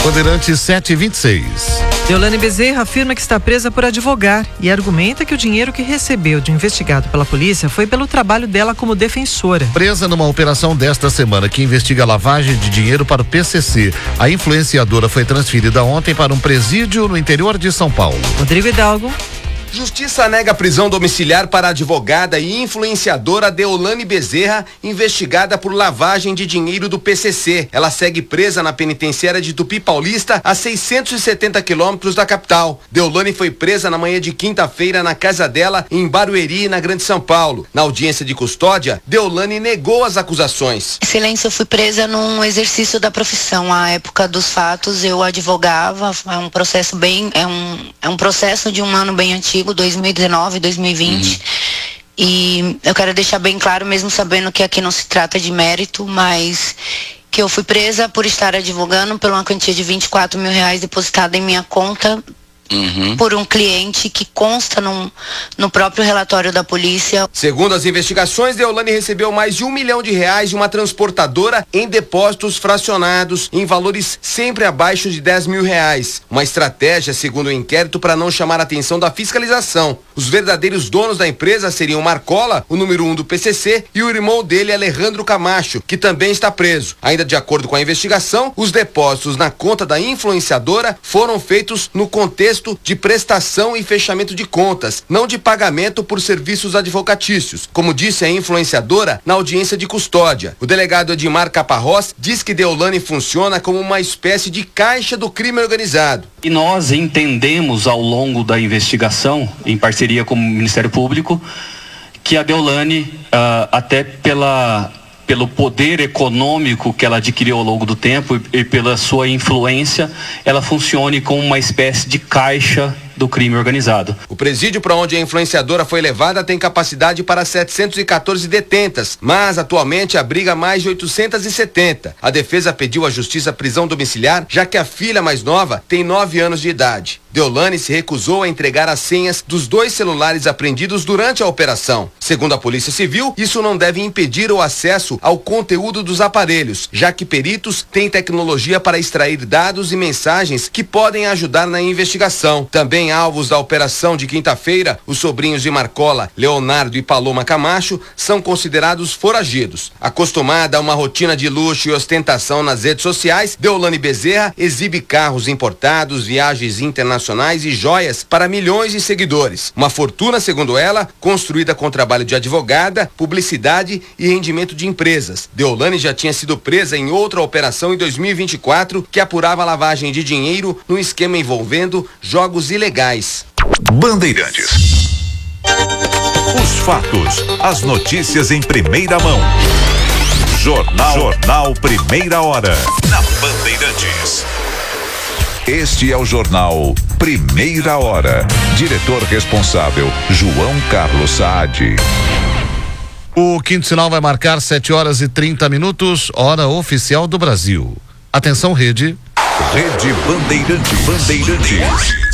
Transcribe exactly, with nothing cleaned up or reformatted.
Bandeirantes sete e vinte e seis. Deolane Bezerra afirma que está presa por advogar e argumenta que o dinheiro que recebeu de investigado pela polícia foi pelo trabalho dela como defensora. Presa numa operação desta semana que investiga a lavagem de dinheiro para o P C C, a influenciadora foi transferida ontem para um presídio no interior de São Paulo. Rodrigo Hidalgo. Justiça nega prisão domiciliar para a advogada e influenciadora Deolane Bezerra, investigada por lavagem de dinheiro do P C C. Ela segue presa na penitenciária de Tupi Paulista, a seiscentos e setenta quilômetros da capital. Deolane foi presa na manhã de quinta-feira na casa dela, em Barueri, na Grande São Paulo. Na audiência de custódia, Deolane negou as acusações. Excelência, eu fui presa num exercício da profissão. À época dos fatos, eu advogava. É um processo bem, é um, é um processo de um ano bem antigo, dois mil e dezenove, dois mil e vinte. Uhum. E eu quero deixar bem claro, mesmo sabendo que aqui não se trata de mérito, mas que eu fui presa por estar advogando por uma quantia de vinte e quatro mil reais depositada em minha conta. Uhum. Por um cliente que consta num, no próprio relatório da polícia. Segundo as investigações, Deolane recebeu mais de um milhão de reais de uma transportadora em depósitos fracionados em valores sempre abaixo de dez mil reais. Uma estratégia, segundo o inquérito, para não chamar a atenção da fiscalização. Os verdadeiros donos da empresa seriam Marcola, o número um do P C C, e o irmão dele, Alejandro Camacho, que também está preso. Ainda de acordo com a investigação, os depósitos na conta da influenciadora foram feitos no contexto de prestação e fechamento de contas, não de pagamento por serviços advocatícios, como disse a influenciadora na audiência de custódia. O delegado Edmar Caparrós diz que Deolane funciona como uma espécie de caixa do crime organizado. E nós entendemos ao longo da investigação, em parceria com o Ministério Público, que a Deolane, uh, até pela... pelo poder econômico que ela adquiriu ao longo do tempo e, e pela sua influência, ela funcione como uma espécie de caixa do crime organizado. O presídio para onde a influenciadora foi levada tem capacidade para setecentos e quatorze detentas, mas atualmente abriga mais de oitocentos e setenta. A defesa pediu à justiça prisão domiciliar, já que a filha mais nova tem nove anos de idade. Deolane se recusou a entregar as senhas dos dois celulares apreendidos durante a operação. Segundo a Polícia Civil, isso não deve impedir o acesso ao conteúdo dos aparelhos, já que peritos têm tecnologia para extrair dados e mensagens que podem ajudar na investigação. Também alvos da operação de quinta-feira, os sobrinhos de Marcola, Leonardo e Paloma Camacho, são considerados foragidos. Acostumada a uma rotina de luxo e ostentação nas redes sociais, Deolane Bezerra exibe carros importados, viagens internacionais e joias para milhões de seguidores. Uma fortuna, segundo ela, construída com trabalho de advogada, publicidade e rendimento de empresas. Deolane já tinha sido presa em outra operação em dois mil e vinte e quatro que apurava lavagem de dinheiro num esquema envolvendo jogos ilegais. Bandeirantes. Os fatos, as notícias em primeira mão. Jornal, Jornal Primeira Hora. Na Bandeirantes. Este é o Jornal Primeira Hora. Diretor responsável, João Carlos Saad. O quinto sinal vai marcar sete horas e trinta minutos, hora oficial do Brasil. Atenção, rede. Rede Bandeirantes. Bandeirantes.